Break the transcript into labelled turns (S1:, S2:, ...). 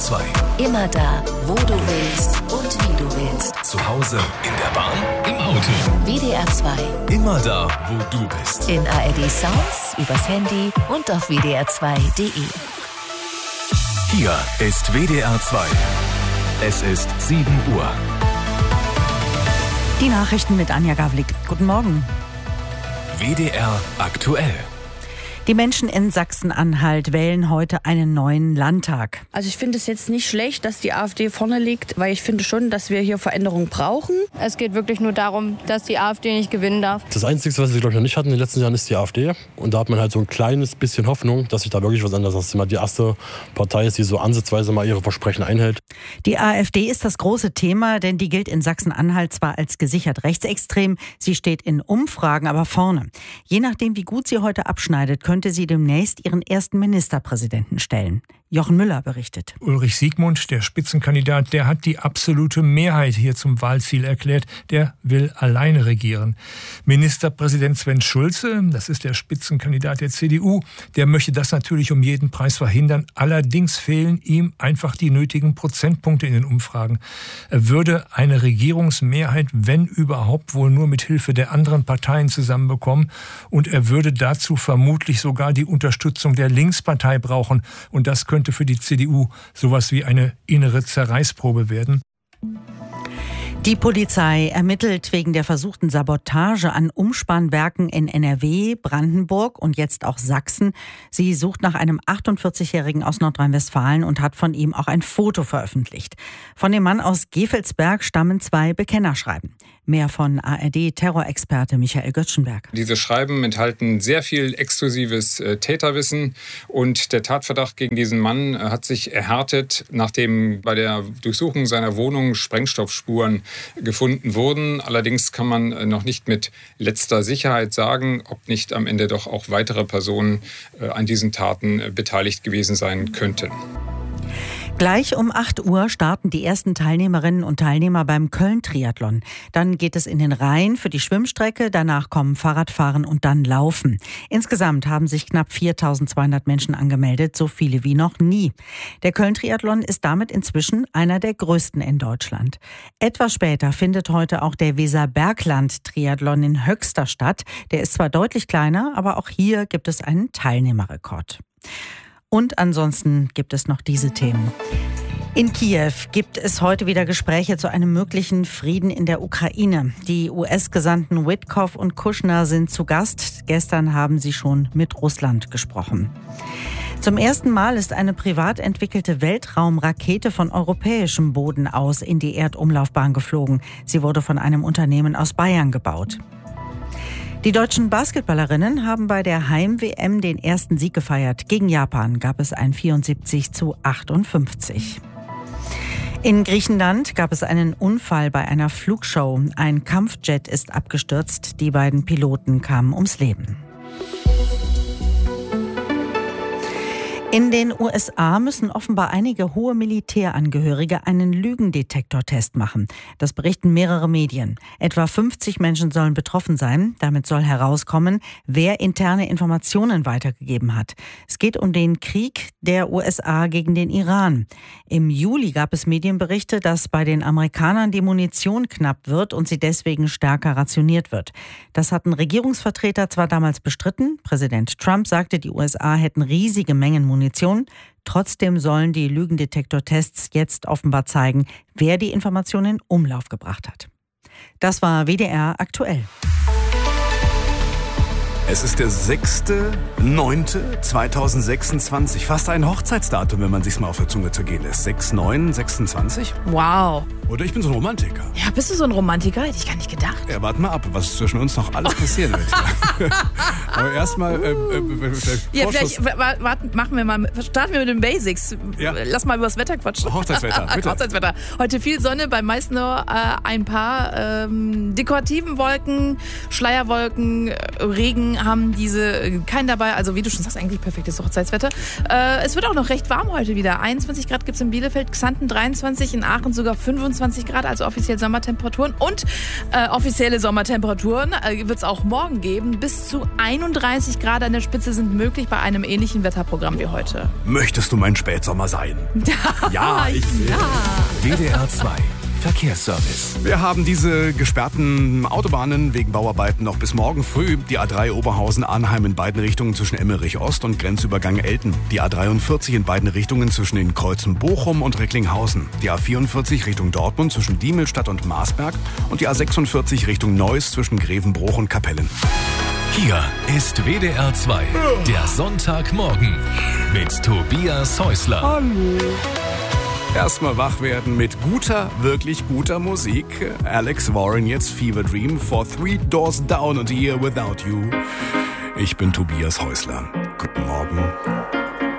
S1: 2.
S2: Immer da, wo du willst und wie du willst.
S1: Zu Hause, in der Bahn, im Auto.
S2: WDR 2.
S1: Immer da, wo du bist.
S2: In ARD Sounds, übers Handy und auf wdr2.de.
S1: Hier ist WDR 2. Es ist 7 Uhr.
S3: Die Nachrichten mit Anja Gawlik. Guten Morgen.
S1: WDR aktuell.
S3: Die Menschen in Sachsen-Anhalt wählen heute einen neuen Landtag.
S4: Also ich finde es jetzt nicht schlecht, dass die AfD vorne liegt, weil ich finde schon, dass wir hier Veränderungen brauchen.
S5: Es geht wirklich nur darum, dass die AfD nicht gewinnen darf.
S6: Das Einzige, was wir, glaube ich, noch nicht hatten in den letzten Jahren, ist die AfD. Und da hat man halt so ein kleines bisschen Hoffnung, dass sich da wirklich was ändert, dass es mal die erste Partei ist, die so ansatzweise mal ihre Versprechen einhält.
S3: Die AfD ist das große Thema, denn die gilt in Sachsen-Anhalt zwar als gesichert rechtsextrem, sie steht in Umfragen aber vorne. Je nachdem, wie gut sie heute abschneidet, könnte sie demnächst ihren ersten Ministerpräsidenten stellen. Jochen Müller berichtet.
S7: Ulrich Siegmund, der Spitzenkandidat, der hat die absolute Mehrheit hier zum Wahlziel erklärt. Der will alleine regieren. Ministerpräsident Sven Schulze, das ist der Spitzenkandidat der CDU, der möchte das natürlich um jeden Preis verhindern. Allerdings fehlen ihm einfach die nötigen Prozentpunkte in den Umfragen. Er würde eine Regierungsmehrheit, wenn überhaupt, wohl nur mit Hilfe der anderen Parteien zusammenbekommen. Und er würde dazu vermutlich sogar die Unterstützung der Linkspartei brauchen. Und das könnte für die CDU sowas wie eine innere Zerreißprobe werden.
S3: Die Polizei ermittelt wegen der versuchten Sabotage an Umspannwerken in NRW, Brandenburg und jetzt auch Sachsen. Sie sucht nach einem 48-Jährigen aus Nordrhein-Westfalen und hat von ihm auch ein Foto veröffentlicht. Von dem Mann aus Gevelsberg stammen 2 Bekennerschreiben. Mehr von ARD-Terrorexperte Michael Göttschenberg.
S8: Diese Schreiben enthalten sehr viel exklusives Täterwissen und der Tatverdacht gegen diesen Mann hat sich erhärtet, nachdem bei der Durchsuchung seiner Wohnung Sprengstoffspuren gefunden wurden. Allerdings kann man noch nicht mit letzter Sicherheit sagen, ob nicht am Ende doch auch weitere Personen an diesen Taten beteiligt gewesen sein könnten.
S3: Gleich um 8 Uhr starten die ersten Teilnehmerinnen und Teilnehmer beim Köln-Triathlon. Dann geht es in den Rhein für die Schwimmstrecke, danach kommen Fahrradfahren und dann Laufen. Insgesamt haben sich knapp 4.200 Menschen angemeldet, so viele wie noch nie. Der Köln-Triathlon ist damit inzwischen einer der größten in Deutschland. Etwas später findet heute auch der Weserbergland-Triathlon in Höxter statt. Der ist zwar deutlich kleiner, aber auch hier gibt es einen Teilnehmerrekord. Und ansonsten gibt es noch diese Themen. In Kiew gibt es heute wieder Gespräche zu einem möglichen Frieden in der Ukraine. Die US-Gesandten Witkoff und Kushner sind zu Gast. Gestern haben sie schon mit Russland gesprochen. Zum ersten Mal ist eine privat entwickelte Weltraumrakete von europäischem Boden aus in die Erdumlaufbahn geflogen. Sie wurde von einem Unternehmen aus Bayern gebaut. Die deutschen Basketballerinnen haben bei der Heim-WM den ersten Sieg gefeiert. Gegen Japan gab es ein 74:58. In Griechenland gab es einen Unfall bei einer Flugshow. Ein Kampfjet ist abgestürzt. Die beiden Piloten kamen ums Leben. In den USA müssen offenbar einige hohe Militärangehörige einen Lügendetektortest machen. Das berichten mehrere Medien. Etwa 50 Menschen sollen betroffen sein. Damit soll herauskommen, wer interne Informationen weitergegeben hat. Es geht um den Krieg der USA gegen den Iran. Im Juli gab es Medienberichte, dass bei den Amerikanern die Munition knapp wird und sie deswegen stärker rationiert wird. Das hatten Regierungsvertreter zwar damals bestritten. Präsident Trump sagte, die USA hätten riesige Mengen Munition. Trotzdem sollen die Lügendetektortests jetzt offenbar zeigen, wer die Informationen in Umlauf gebracht hat. Das war WDR aktuell.
S1: Es ist der 6.9.2026. Fast ein Hochzeitsdatum, wenn man sich's mal auf der Zunge zergehen lässt. 6/9/26?
S9: Wow.
S1: Oder ich bin so ein Romantiker.
S9: Ja, bist du so ein Romantiker? Hätte ich gar nicht gedacht.
S1: Ja, warte mal ab, was zwischen uns noch alles passieren wird. Aber erstmal
S9: ja, vielleicht starten wir mit den Basics.
S1: Ja.
S9: Lass mal über das Wetter quatschen.
S1: Hochzeitswetter, bitte.
S9: Hochzeitswetter. Heute viel Sonne, bei meist nur ein paar dekorativen Wolken, Schleierwolken, Regen Wolken haben diese keinen dabei. Also wie du schon sagst, eigentlich perfektes Hochzeitswetter. Es wird auch noch recht warm heute wieder. 21 Grad gibt es in Bielefeld, Xanten 23, in Aachen sogar 25 Grad, also offiziell Sommertemperaturen. Und offizielle Sommertemperaturen wird es auch morgen geben. Bis zu 31 Grad an der Spitze sind möglich bei einem ähnlichen Wetterprogramm wie heute.
S1: Möchtest du mein Spätsommer sein? Ja, ich will.
S10: WDR 2 Verkehrsservice.
S1: Wir haben diese gesperrten Autobahnen wegen Bauarbeiten noch bis morgen früh. Die A3 Oberhausen-Arnheim in beiden Richtungen zwischen Emmerich-Ost und Grenzübergang Elten. Die A43 in beiden Richtungen zwischen den Kreuzen Bochum und Recklinghausen. Die A44 Richtung Dortmund zwischen Diemelstadt und Marsberg. Und die A46 Richtung Neuss zwischen Grevenbruch und Kapellen.
S10: Hier ist WDR 2, der Sonntagmorgen mit Tobias Häusler.
S1: Hallo. Erstmal wach werden mit wirklich guter Musik. Alex Warren, jetzt Fever Dream, For Three Doors Down und A Year Without You. Ich bin Tobias Häusler. Guten Morgen.